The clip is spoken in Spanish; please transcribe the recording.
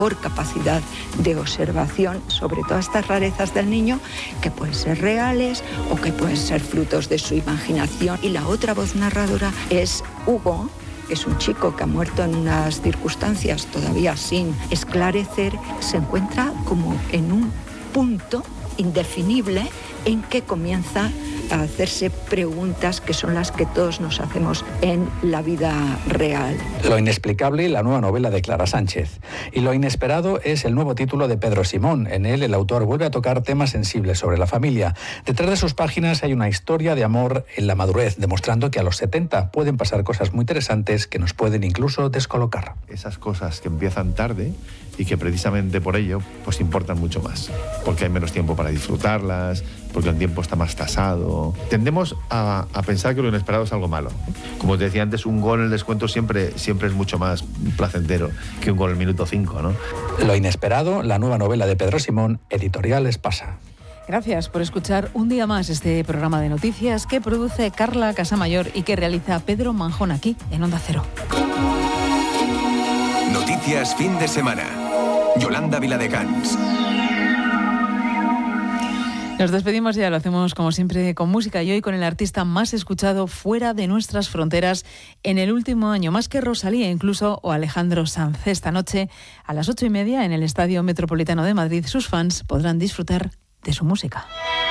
por capacidad de observación sobre todas estas rarezas del niño, que pueden ser reales o que pueden ser frutos de su imaginación. Y la otra voz narradora es Hugo, que es un chico que ha muerto en unas circunstancias todavía sin esclarecer. Se encuentra como en un punto indefinible en que comienza a hacerse preguntas que son las que todos nos hacemos en la vida real. Lo inexplicable, la nueva novela de Clara Sánchez. Y lo inesperado es el nuevo título de Pedro Simón. En él, el autor vuelve a tocar temas sensibles sobre la familia. Detrás de sus páginas hay una historia de amor en la madurez, demostrando que a los 70 pueden pasar cosas muy interesantes que nos pueden incluso descolocar. Esas cosas que empiezan tarde y que precisamente por ello pues importan mucho más, porque hay menos tiempo para disfrutarlas, porque el tiempo está más tasado. Tendemos a pensar que lo inesperado es algo malo. Como te decía antes, un gol en el descuento siempre es mucho más placentero que un gol en el minuto 5, ¿no? Lo inesperado, la nueva novela de Pedro Simón, editorial Espasa. Gracias por escuchar un día más este programa de noticias que produce Carla Casamayor y que realiza Pedro Manjón aquí en Onda Cero. Noticias fin de semana. Yolanda Viladecans. Nos despedimos ya, lo hacemos como siempre con música y hoy con el artista más escuchado fuera de nuestras fronteras en el último año, más que Rosalía incluso o Alejandro Sanz. Esta noche a las 8:30 en el Estadio Metropolitano de Madrid sus fans podrán disfrutar de su música.